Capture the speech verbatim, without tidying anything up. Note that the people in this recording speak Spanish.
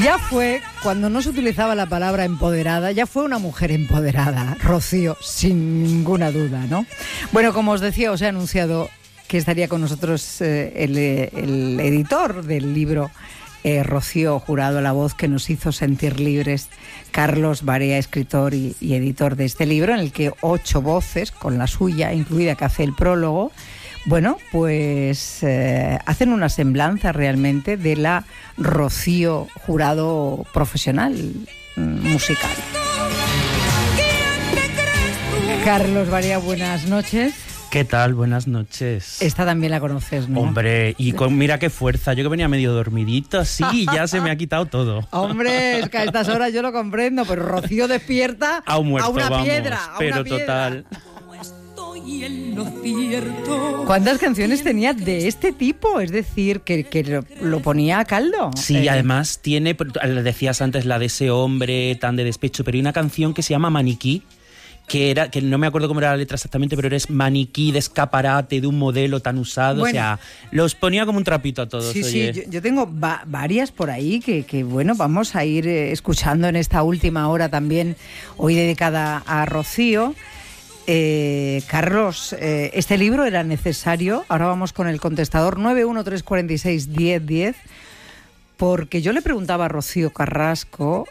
Ya fue, cuando no se utilizaba la palabra empoderada, ya fue una mujer empoderada, Rocío, sin ninguna duda, ¿no? Bueno, como os decía, os he anunciado que estaría con nosotros eh, el, el editor del libro, eh, Rocío Jurado, la voz que nos hizo sentir libres, Carlos Barea, escritor y, y editor de este libro, en el que ocho voces, con la suya incluida, que hace el prólogo, bueno, pues eh, hacen una semblanza realmente de la Rocío Jurado profesional mm, musical. Carlos Barea, buenas noches. ¿Qué tal? Buenas noches. Esta también la conoces, ¿no? Hombre, y con, mira qué fuerza. Yo que venía medio dormidito, sí, ya se me ha quitado todo. Hombre, es que a estas horas yo lo comprendo, pero Rocío despierta a, un muerto, a una vamos, piedra, a pero una piedra. Total. ¿Cuántas canciones tenía de este tipo? Es decir, que, que lo, lo ponía a caldo. Sí, eh. además tiene, decías antes, la de ese hombre tan de despecho, pero hay una canción que se llama Maniquí, que era, que no me acuerdo cómo era la letra exactamente, pero eres maniquí de escaparate de un modelo tan usado, bueno, o sea, los ponía como un trapito a todos. Sí, oye. sí, yo, yo tengo va, varias por ahí que, que, bueno, vamos a ir eh, escuchando en esta última hora también, hoy dedicada a Rocío. Eh, Carlos, eh, este libro era necesario. Ahora vamos con el contestador nueve uno tres cuatro seis uno cero uno cero, porque yo le preguntaba a Rocío Carrasco